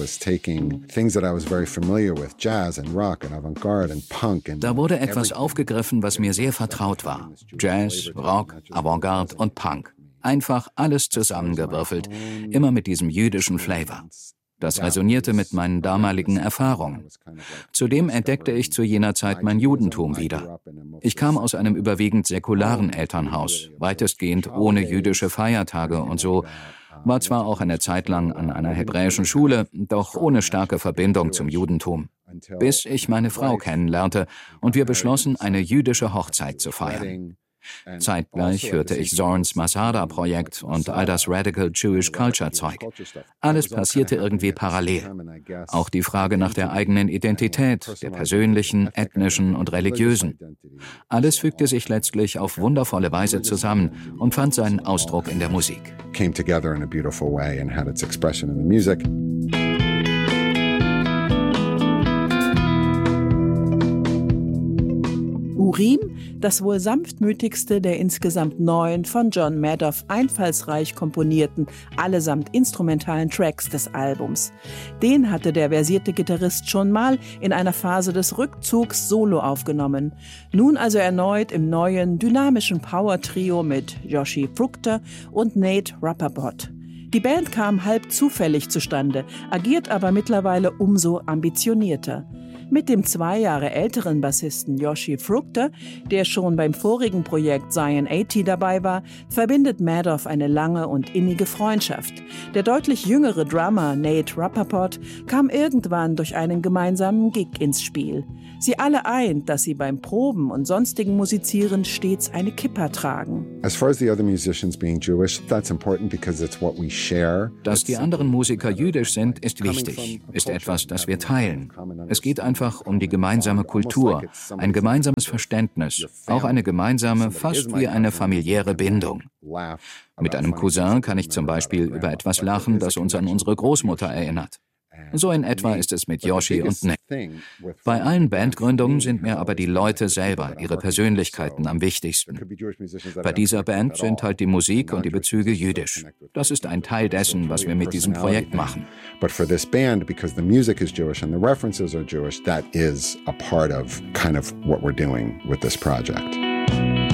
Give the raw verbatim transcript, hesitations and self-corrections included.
was taking things that I was very familiar with, jazz and rock and avant-garde and punk and Da wurde etwas aufgegriffen, was mir sehr vertraut war. Jazz, Rock, Avantgarde und Punk. Einfach alles zusammengewürfelt, immer mit diesem jüdischen Flavor. Das resonierte mit meinen damaligen Erfahrungen. Zudem entdeckte ich zu jener Zeit mein Judentum wieder. Ich kam aus einem überwiegend säkularen Elternhaus, weitestgehend ohne jüdische Feiertage und so, war zwar auch eine Zeit lang an einer hebräischen Schule, doch ohne starke Verbindung zum Judentum. Bis ich meine Frau kennenlernte und wir beschlossen, eine jüdische Hochzeit zu feiern. Zeitgleich hörte ich Zorns Masada-Projekt und all das Radical Jewish Culture-Zeug. Alles passierte irgendwie parallel. Auch die Frage nach der eigenen Identität, der persönlichen, ethnischen und religiösen. Alles fügte sich letztlich auf wundervolle Weise zusammen und fand seinen Ausdruck in der Musik. Came together in a beautiful way and had its expression in the music. Urim, das wohl sanftmütigste der insgesamt neun von John Madoff einfallsreich komponierten, allesamt instrumentalen Tracks des Albums. Den hatte der versierte Gitarrist schon mal in einer Phase des Rückzugs solo aufgenommen. Nun also erneut im neuen, dynamischen Power-Trio mit Joshi Fruchter und Nate Rappaport. Die Band kam halb zufällig zustande, agiert aber mittlerweile umso ambitionierter. Mit dem zwei Jahre älteren Bassisten Joshi Fruchter, der schon beim vorigen Projekt Zion achtzig dabei war, verbindet Madoff eine lange und innige Freundschaft. Der deutlich jüngere Drummer Nate Rappaport kam irgendwann durch einen gemeinsamen Gig ins Spiel. Sie alle eint, dass sie beim Proben und sonstigen Musizieren stets eine Kippa tragen. As far as the other musicians being Jewish, that's important because it's what we share. Dass die anderen Musiker jüdisch sind, ist wichtig, ist etwas, das wir teilen. Es geht einfach um die gemeinsame Kultur, ein gemeinsames Verständnis, auch eine gemeinsame, fast wie eine familiäre Bindung. Mit einem Cousin kann ich zum Beispiel über etwas lachen, das uns an unsere Großmutter erinnert. So in etwa ist es mit Joshi und Nick. Bei allen Bandgründungen sind mir aber die Leute selber, ihre Persönlichkeiten am wichtigsten. Bei dieser Band sind halt die Musik und die Bezüge jüdisch. Das ist ein Teil dessen, was wir mit diesem Projekt machen. But for this band, because the music is Jewish and the references are Jewish, that is a part of kind of what we're doing with this project.